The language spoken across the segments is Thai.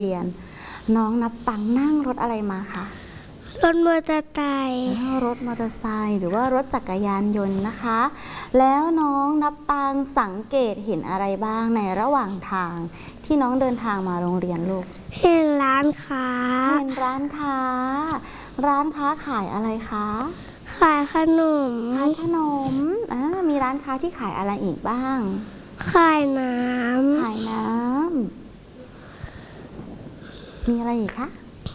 เรียนน้องนับตังนั่งรถอะไรมาคะรถมอเตอร์ไซค์รถมอเตอร์ไซค์หรือว่ารถจักรยานยนต์นะคะแล้วน้องนับตังสังเกตเห็นอะไรบ้างในระหว่างทางที่น้องเดินทางมาโรงเรียนลูกเห็นร้านค้าเห็นร้านค้าขายอะไรคะขายขนมมีร้านค้าที่ขายอะไรอีกบ้างขายน้ำมีอะไรอีกคะ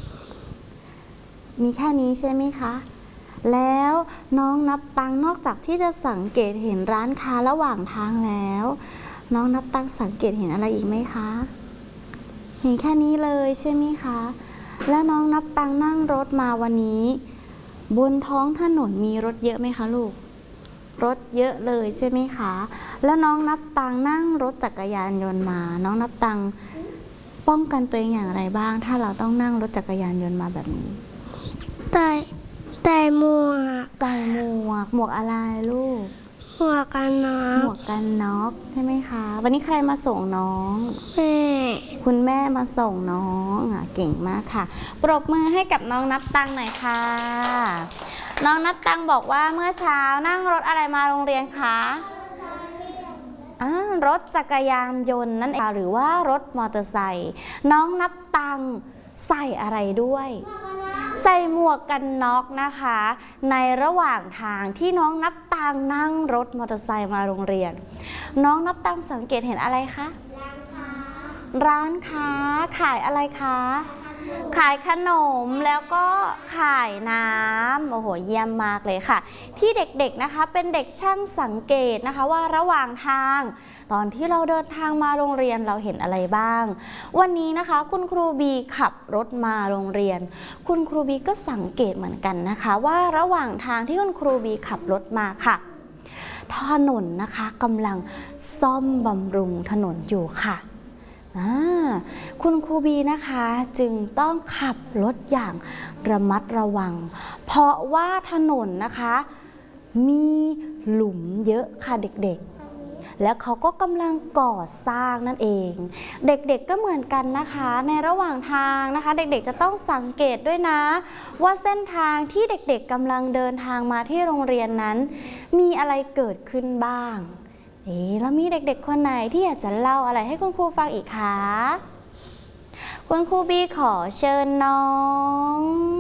มีแค่นี้ใช่ไหมคะแล้วน้องนับตังนอกจากที่จะสังเกตเห็นร้านค้าระหว่างทางแล้วน้องนับตังสังเกตเห็นอะไรอีกไหมคะเห็นแค่นี้เลยใช่ไหมคะแล้วน้องนับตังนั่งรถมาวันนี้บนท้องถนนมีรถเยอะไหมคะลูกรถเยอะเลยใช่ไหมคะแล้วน้องนับตังนั่งรถจักรยานยนต์มาน้องนับตังป้องกันตัวเองอย่างไรบ้างถ้าเราต้องนั่งรถจักรยานยนต์มาแบบนี้ใส่หมวกหมวกอะไรลูกหมวกกันน็อกหมวกกันน็อกใช่ไหมคะวันนี้ใครมาส่งน้องแม่คุณแม่มาส่งน้องเก่งมากค่ะปรบมือให้กับน้องนับตังหน่อยค่ะน้องนับตังบอกว่าเมื่อเช้านั่งรถอะไรมาโรงเรียนคะรถจักรยานยนต์นั่นเองหรือว่ารถมอเตอร์ไซค์น้องนับตังใส่อะไรด้วยใส่หมวกกันน็อกนะคะในระหว่างทางที่น้องนับตังนั่งรถมอเตอร์ไซค์มาโรงเรียนน้องนับตังสังเกตเห็นอะไรคะร้านค้าขายอะไรคะขายขนมแล้วก็ขายน้ำโอ้โหเยี่ยมมากเลยค่ะที่เด็กๆนะคะเป็นเด็กช่างสังเกตนะคะว่าระหว่างทางตอนที่เราเดินทางมาโรงเรียนเราเห็นอะไรบ้างวันนี้นะคะคุณครูบีขับรถมาโรงเรียนคุณครูบีก็สังเกตเหมือนกันนะคะว่าระหว่างทางที่คุณครูบีขับรถมาค่ะถนนนะคะกำลังซ่อมบำรุงถนนอยู่ค่ะคุณครูบีนะคะจึงต้องขับรถอย่างระมัดระวังเพราะว่าถนนนะคะมีหลุมเยอะค่ะเด็กๆแล้วเขาก็กำลังก่อสร้างนั่นเองเด็กๆก็เหมือนกันนะคะในระหว่างทางนะคะเด็กๆจะต้องสังเกตด้วยนะว่าเส้นทางที่เด็กๆกำลังเดินทางมาที่โรงเรียนนั้นมีอะไรเกิดขึ้นบ้างแล้วมีเด็กๆคนไหนที่อยากจะเล่าอะไรให้คุณครูฟังอีกคะคุณครูบีขอเชิญน้อง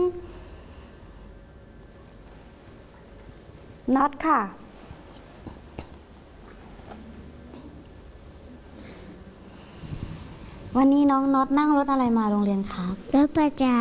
น็อตค่ะวันนี้น้องน็อตนั่งรถอะไรมาโรงเรียนครับรถประจ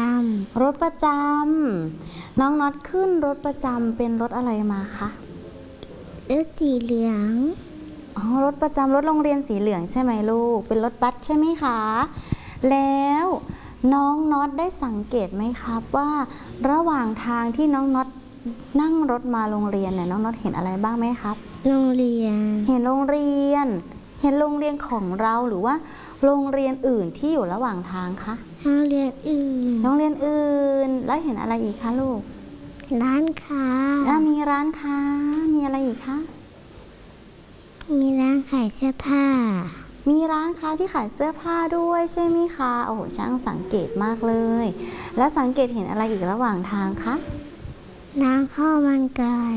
ำน้องน็อตขึ้นรถประจำเป็นรถอะไรมาคะรถสีเหลืองรถประจำรถโรงเรียนสีเหลืองใช่ไหมลูกเป็นรถบัสใช่ไหมคะแล้วน้องน็อตได้สังเกตไหมครับว่าระหว่างทางที่น้องน็อตนั่งรถมาโรงเรียนเนี่ยน้องน็อตเห็นอะไรบ้างไหมครับโรงเรียนเห็นโรงเรียนของเราหรือว่าโรงเรียนอื่นที่อยู่ระหว่างทางคะโรงเรียนอื่นแล้วเห็นอะไรอีกคะลูกร้านค้ามีร้านค้ามีอะไรอีกคะมีร้านขายเสื้อผ้ามีร้านค้าที่ขายเสื้อผ้าด้วยใช่ไหมคะโอ้โหช่างสังเกตมากเลยแล้วสังเกตเห็นอะไรอีกระหว่างทางคะร้านข้าวมันไก่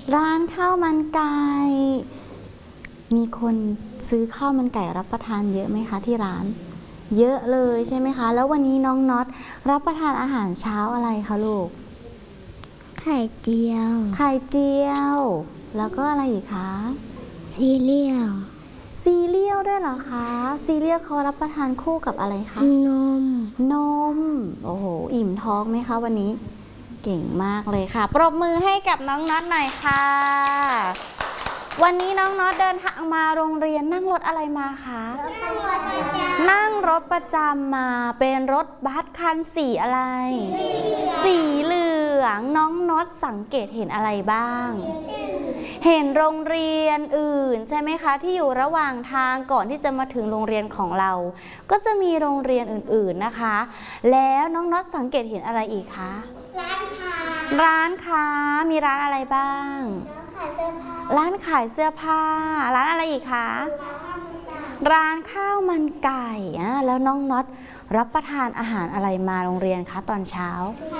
มีคนซื้อข้าวมันไก่รับประทานเยอะไหมคะที่ร้านเยอะเลยใช่ไหมคะแล้ววันนี้น้องน็อตรับประทานอาหารเช้าอะไรคะลูกไข่เจียวแล้วก็อะไรอีกคะซีเรียลด้วยเหรอคะซีเรียลเขารับประทานคู่กับอะไรคะนมโอ้โหอิ่มท้องไหมคะวันนี้เก่งมากเลยค่ะปรบมือให้กับน้องน็อตหน่อยค่ะวันนี้น้องน็อตเดินทางมาโรงเรียนนั่งรถอะไรมาคะนั่งรถประจำมาเป็นรถบัสคันสีอะไรสีเหลืองน้องน็อตสังเกตเห็นอะไรบ้างเห็นโรงเรียนอื่นใช่ไหมคะที่อยู่ระหว่างทางก่อนที่จะมาถึงโรงเรียนของเราก็จะมีโรงเรียนอื่นๆนะคะแล้วน้องน็อตสังเกตเห็นอะไรอีกคะร้านค้ามีร้านอะไรบ้างร้านขายเสื้อผ้าร้านอะไรอีกคะร้านข้าวมันไก่แล้วน้องน็อตรับประทานอาหารอะไรมาโรงเรียนคะตอนเช้า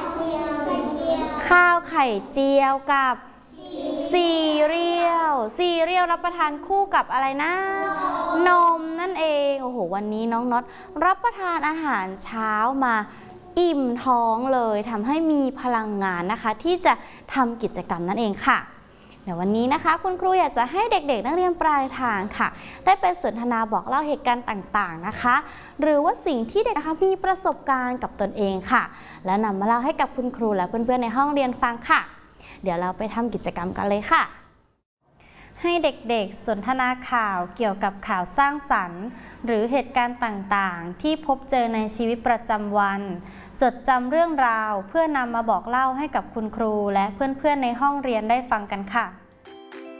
ข้าวไข่เจียวกับซีเรียลรับประทานคู่กับอะไรนะนมนั่นเองโอ้โหวันนี้น้องน็อตรับประทานอาหารเช้ามาอิ่มท้องเลยทำให้มีพลังงานนะคะที่จะทำกิจกรรมนั่นเองค่ะเดี๋ยววันนี้นะคะคุณครูอยากจะให้เด็กๆนักเรียนปลายทางค่ะได้ไปสนทนาบอกเล่าเหตุการณ์ต่างๆนะคะหรือว่าสิ่งที่เด็กนะคะมีประสบการณ์กับตนเองค่ะแล้วนำมาเล่าให้กับคุณครูและเพื่อนๆในห้องเรียนฟังค่ะเดี๋ยวเราไปทำกิจกรรมกันเลยค่ะให้เด็กๆสนทนาข่าวเกี่ยวกับข่าวสร้างสรรค์หรือเหตุการณ์ต่างๆที่พบเจอในชีวิตประจำวันจดจำเรื่องราวเพื่อนำมาบอกเล่าให้กับคุณครูและเพื่อนๆในห้องเรียนได้ฟังกันค่ะ